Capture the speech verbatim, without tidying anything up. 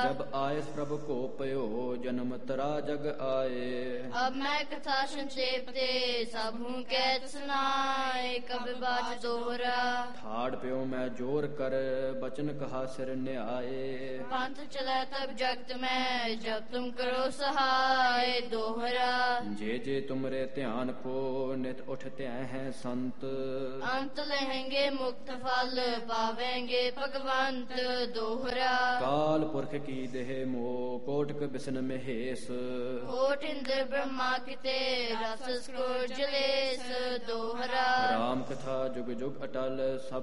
जब आयस प्रभु को पयो जन्म तरा जग आए। अब मैं कथा संक्षेप ते सबहू कैत सुनाए, कब बाज दोहरा। ठाड़ प्यो मैं जोर कर बचन कहा सिर न्याय। पंथ चले तब जगत में जब तुम करो सहाय, दोहरा। जे जे तुमरे ध्यान को नित उठते हैं संत। अंत लेंगे मुक्त फल पावेंगे भगवंत, दोहरा। काल पुरख की देह मोह कोटक बिसन महेश। कोट इंद्र ब्रह्मा किते रस को जलेस, दोहरा। राम कथा जुग जुग अटल सब